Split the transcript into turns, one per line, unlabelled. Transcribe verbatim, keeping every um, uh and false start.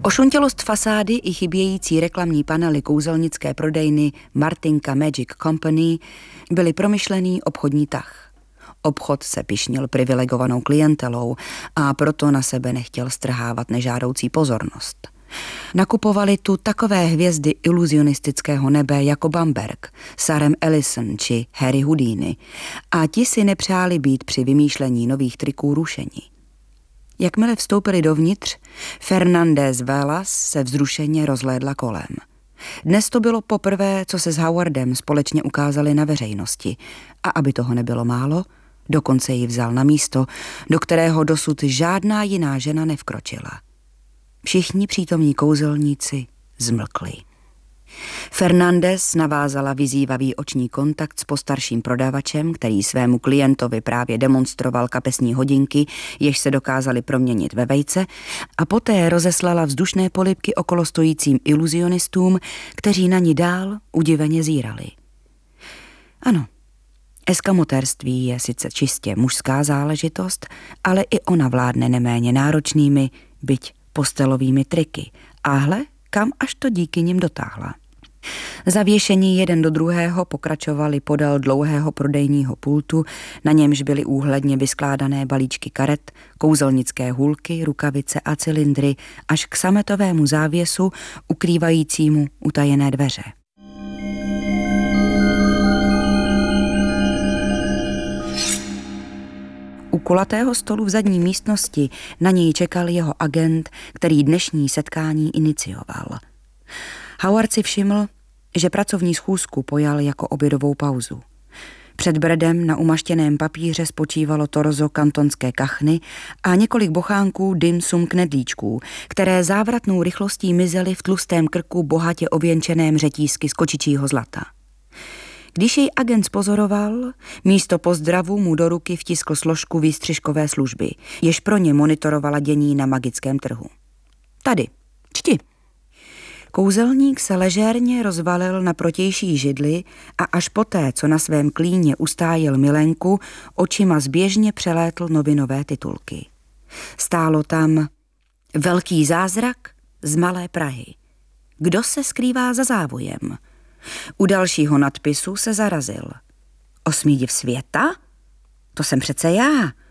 Ošuntělost fasády i chybějící reklamní panely kouzelnické prodejny Martinka Magic Company byly promyšlený obchodní tah. Obchod se pyšnil privilegovanou klientelou a proto na sebe nechtěl strhávat nežádoucí pozornost. Nakupovali tu takové hvězdy iluzionistického nebe jako Bamberg, Sarah Ellison či Harry Houdini a ti si nepřáli být při vymýšlení nových triků rušení. Jakmile vstoupili dovnitř, Fernandez Velas se vzrušeně rozhlédla kolem. Dnes to bylo poprvé, co se s Howardem společně ukázali na veřejnosti a aby toho nebylo málo, dokonce ji vzal na místo, do kterého dosud žádná jiná žena nevkročila. Všichni přítomní kouzelníci zmlkli. Fernandez navázala vyzývavý oční kontakt s postarším prodavačem, který svému klientovi právě demonstroval kapesní hodinky, jež se dokázaly proměnit ve vejce, a poté rozeslala vzdušné polibky okolo stojícím iluzionistům, kteří na ní dál udiveně zírali. Ano, eskamotérství je sice čistě mužská záležitost, ale i ona vládne neméně náročnými, byť postelovými triky. A hle, kam až to díky nim dotáhla. Zavěšení jeden do druhého pokračovali podél dlouhého prodejního pultu, na němž byly úhledně vyskládané balíčky karet, kouzelnické hůlky, rukavice a cylindry, až k sametovému závěsu ukrývajícímu utajené dveře. U kulatého stolu v zadní místnosti na něj čekal jeho agent, který dnešní setkání inicioval. Howard si všiml, že pracovní schůzku pojal jako obědovou pauzu. Před bredem na umaštěném papíře spočívalo torzo kantonské kachny a několik bochánků dim sum knedlíčků, které závratnou rychlostí mizely v tlustém krku bohatě ověnčeném řetízky z kočičího zlata. Když jej agent pozoroval, místo pozdravu mu do ruky vtiskl složku výstřižkové služby, jež pro ně monitorovala dění na magickém trhu. Tady, čti. Kouzelník se ležérně rozvalil na protější židli a až poté, co na svém klíně ustájil milenku, očima zběžně přelétl novinové titulky. Stálo tam Velký zázrak z Malé Prahy. Kdo se skrývá za závojem? U dalšího nadpisu se zarazil. Osmý div světa? To jsem přece já.